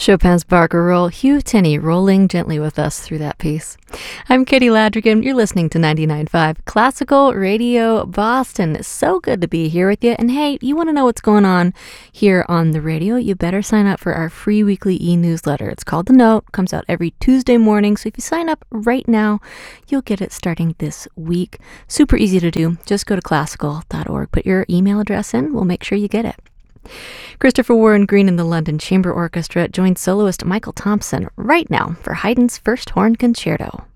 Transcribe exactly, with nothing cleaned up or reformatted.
Chopin's Barcarolle, Hugh Tinney rolling gently with us through that piece. I'm Katie Ladrigan. You're listening to ninety-nine point five Classical Radio Boston. So good to be here with you. And hey, you want to know what's going on here on the radio? You better sign up for our free weekly e-newsletter. It's called The Note. Comes out every Tuesday morning. So if you sign up right now, you'll get it starting this week. Super easy to do. Just go to classical dot org. Put your email address in. We'll make sure you get it. Christopher Warren Green and the London Chamber Orchestra joins soloist Michael Thompson right now for Haydn's First Horn Concerto.